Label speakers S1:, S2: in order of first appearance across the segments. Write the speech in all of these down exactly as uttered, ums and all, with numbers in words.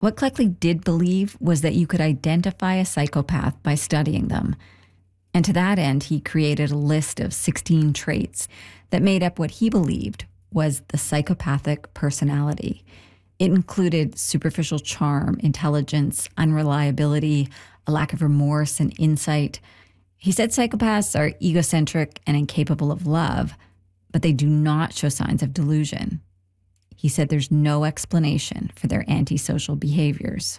S1: What Cleckley did believe was that you could identify a psychopath by studying them. And to that end, he created a list of sixteen traits that made up what he believed was the psychopathic personality. It included superficial charm, intelligence, unreliability, a lack of remorse and insight. He said psychopaths are egocentric and incapable of love, but they do not show signs of delusion. He said there's no explanation for their antisocial behaviors.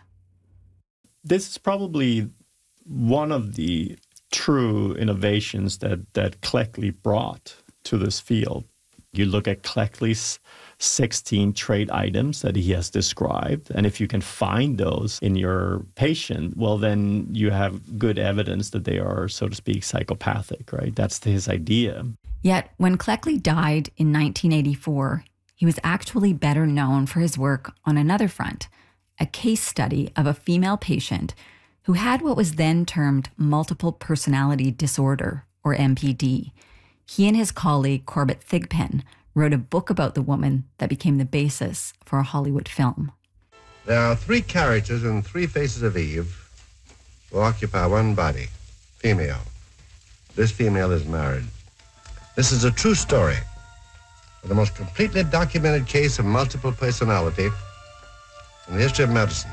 S2: This is probably one of the true innovations that, that Cleckley brought to this field. You look at Cleckley's sixteen trait items that he has described, and if you can find those in your patient, well, then you have good evidence that they are, so to speak, psychopathic, right? That's his idea.
S1: Yet, when Cleckley died in nineteen eighty-four, he was actually better known for his work on another front, a case study of a female patient who had what was then termed multiple personality disorder, or M P D. He and his colleague Corbett Thigpen wrote a book about the woman that became the basis for a Hollywood film.
S3: There are three characters and three faces of Eve who occupy one body, female. This female is married. This is a true story, the most completely documented case of multiple personality in the history of medicine.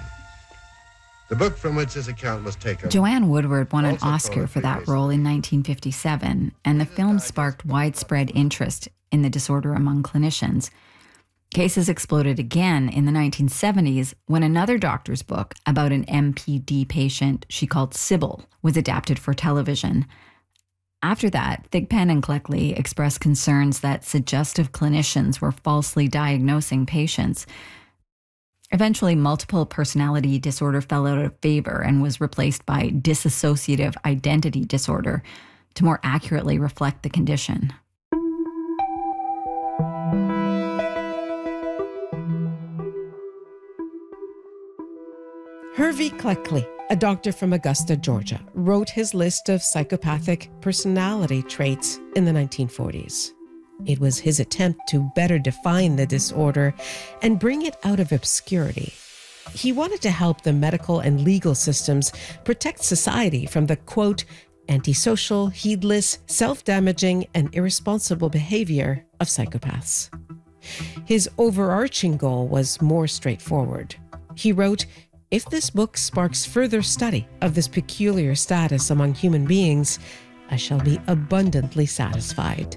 S3: The book from which this account was taken...
S1: Joanne Woodward won an Oscar for that role in nineteen fifty-seven, and the film sparked widespread interest in the disorder among clinicians. Cases exploded again in the nineteen seventies when another doctor's book about an M P D patient she called Sybil was adapted for television. After that, Thigpen and Cleckley expressed concerns that suggestive clinicians were falsely diagnosing patients. Eventually, multiple personality disorder fell out of favor and was replaced by dissociative identity disorder to more accurately reflect the condition.
S4: Hervey Cleckley, a doctor from Augusta, Georgia, wrote his list of psychopathic personality traits in the nineteen forties. It was his attempt to better define the disorder and bring it out of obscurity. He wanted to help the medical and legal systems protect society from the, quote, antisocial, heedless, self-damaging, and irresponsible behavior of psychopaths. His overarching goal was more straightforward. He wrote, "If this book sparks further study of this peculiar status among human beings, I shall be abundantly satisfied."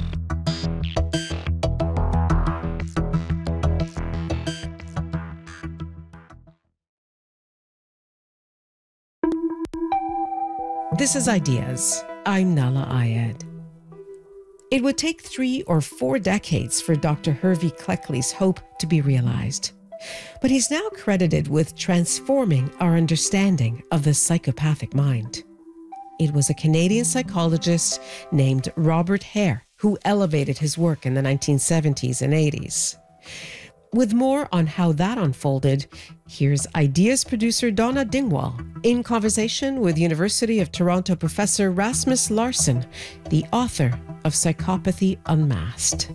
S4: This is Ideas. I'm Nahlah Ayed. It would take three or four decades for Doctor Hervey Cleckley's hope to be realized. But he's now credited with transforming our understanding of the psychopathic mind. It was a Canadian psychologist named Robert Hare who elevated his work in the nineteen seventies and eighties. With more on how that unfolded, here's Ideas producer Donna Dingwall in conversation with University of Toronto professor Rasmus Larsson, the author of Psychopathy Unmasked.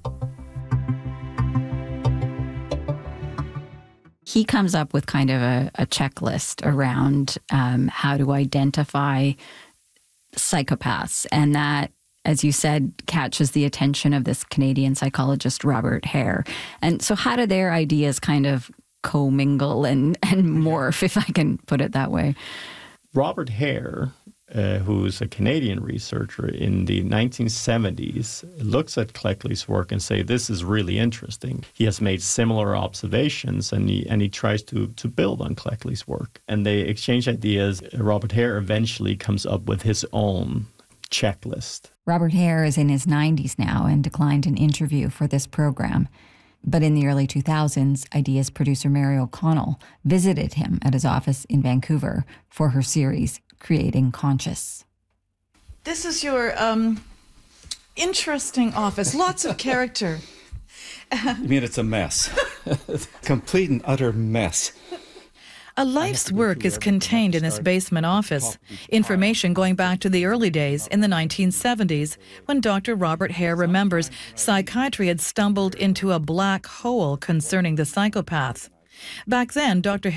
S1: He comes up with kind of a, a checklist around um, how to identify psychopaths. And that, as you said, catches the attention of this Canadian psychologist, Robert Hare. And so how do their ideas kind of commingle and, and morph, if I can put it that way?
S2: Robert Hare, uh, who's a Canadian researcher in the nineteen seventies, looks at Cleckley's work and say, this is really interesting. He has made similar observations, and he and he tries to, to build on Cleckley's work. And they exchange ideas. Robert Hare eventually comes up with his own checklist.
S1: Robert Hare is in his nineties now and declined an interview for this program. But in the early two thousands, Ideas producer Mary O'Connell visited him at his office in Vancouver for her series, Creating Conscious.
S5: This is your um, interesting office. Lots of character.
S6: You mean it's a mess? Complete and utter mess.
S5: A life's work is contained in this basement office. Information going back to the early days in the nineteen seventies, when Doctor Robert Hare remembers psychiatry had stumbled into a black hole concerning the psychopaths. Back then, Doctor